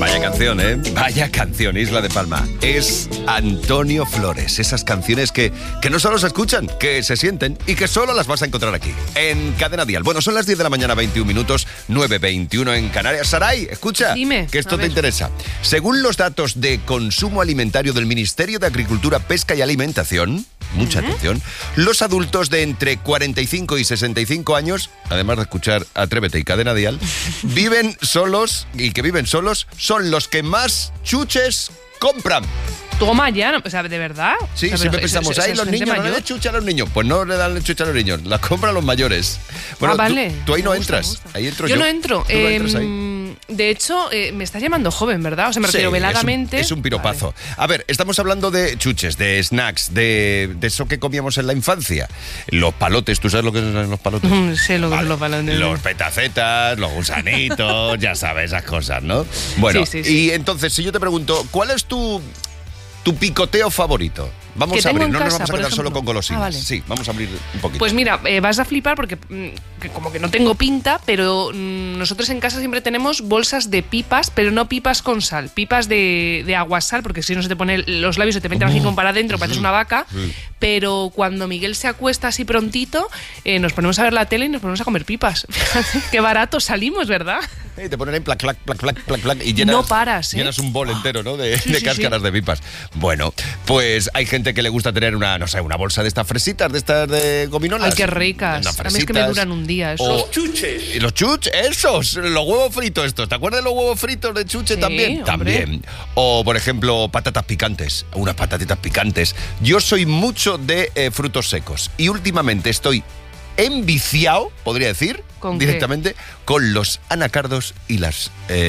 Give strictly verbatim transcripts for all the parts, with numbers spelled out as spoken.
Vaya canción, ¿eh? Vaya canción, Isla de Palma. Es Antonio Flores. Esas canciones que, que no solo se escuchan, que se sienten y que solo las vas a encontrar aquí, en Cadena Dial. Bueno, son las diez de la mañana, veintiún minutos, nueve veintiuno en Canarias. Saray, escucha, Dime, que esto te interesa. Según los datos de consumo alimentario del Ministerio de Agricultura, Pesca y Alimentación, mucha uh-huh. atención, los adultos de entre cuarenta y cinco y sesenta y cinco años, además de escuchar Atrévete y Cadena Dial, viven solos y que viven solos son los que más chuches compran. Toma ya, o sea, ¿de verdad? Sí, o sea, siempre pensamos, ahí los niños no le dan chucha a los niños. Pues no le dan chucha a los niños, la compran los mayores. Bueno, ah, vale. Tú, tú ahí me no gusta, entras, ahí entro yo. Yo no entro. ¿Tú Eh, no entras ahí? De hecho, eh, me estás llamando joven, ¿verdad? O sea, me refiero sí, veladamente. Es un, es un piropazo. Vale. A ver, estamos hablando de chuches, de snacks, de, de eso que comíamos en la infancia. Los palotes, ¿tú sabes lo que son los palotes? Mm, sé lo que vale. son los palotes. Los petacetas, los gusanitos, ya sabes, esas cosas, ¿no? Bueno, sí, sí, sí. y entonces, si yo te pregunto, ¿cuál es tu, tu picoteo favorito? Vamos a abrir, no casa, nos vamos a quedar ejemplo. solo con golosinas. Ah, vale. Sí, vamos a abrir un poquito. Pues mira, eh, vas a flipar porque mm, que como que no tengo pinta, pero mm, nosotros en casa siempre tenemos bolsas de pipas, pero no pipas con sal, pipas de, de aguasal, porque si no se te ponen los labios, se te meten así como para adentro, pareces una vaca. Sí. Pero cuando Miguel se acuesta así prontito, eh, nos ponemos a ver la tele y nos ponemos a comer pipas. Qué baratos salimos, ¿verdad? Y te ponen ahí plac, plac, plac, plac, plac, plac y llenas, no paras, ¿eh? llenas un bol entero, ¿no? De, sí, de sí, cáscaras sí. de pipas. Bueno, pues hay gente que le gusta tener una, no sé, una bolsa de estas fresitas, de estas de gominolas. Ay, qué ricas. A mí es que me duran un día. Esos. O chuches. ¿Y los chuches? Esos, los huevos fritos estos. ¿Te acuerdas de los huevos fritos de chuche sí, también? Hombre. También. O, por ejemplo, patatas picantes. Unas patatitas picantes. Yo soy mucho de eh, frutos secos. Y últimamente estoy enviciado, podría decir, ¿Con directamente, qué? con los anacardos y las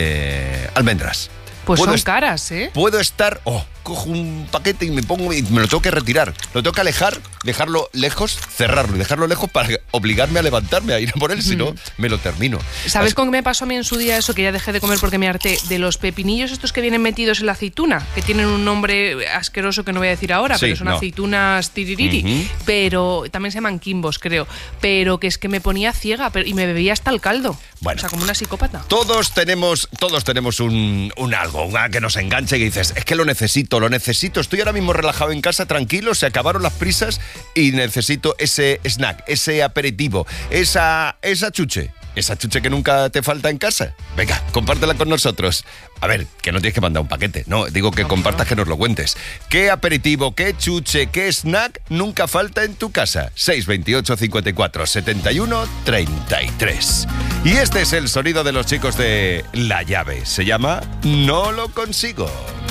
eh, almendras. Pues son est- caras, ¿eh? Puedo estar... Oh, cojo un paquete y me pongo y me lo tengo que retirar. Lo tengo que alejar, dejarlo lejos, cerrarlo y dejarlo lejos para obligarme a levantarme a ir a por él, si no, me lo termino. ¿Sabes Así... con qué me pasó a mí en su día eso? Que ya dejé de comer porque me harté de los pepinillos estos que vienen metidos en la aceituna, que tienen un nombre asqueroso que no voy a decir ahora, sí, pero son no. aceitunas tiririri, uh-huh. pero también se llaman quimbos, creo, pero que es que me ponía ciega pero, y me bebía hasta el caldo. Bueno, o sea, como una psicópata. Todos tenemos, todos tenemos un, un algo, un que nos enganche y que dices, es que lo necesito, lo necesito, estoy ahora mismo relajado en casa, tranquilo, se acabaron las prisas y necesito ese snack, ese aperitivo, esa, esa chuche. Esa chuche que nunca te falta en casa. Venga, compártela con nosotros. A ver, que no tienes que mandar un paquete. No, digo que compartas, que nos lo cuentes. ¿Qué aperitivo, qué chuche, qué snack nunca falta en tu casa? seis veintiocho, cincuenta y cuatro, setenta y uno, treinta y tres. Y este es el sonido de los chicos de La Llave. Se llama No lo consigo.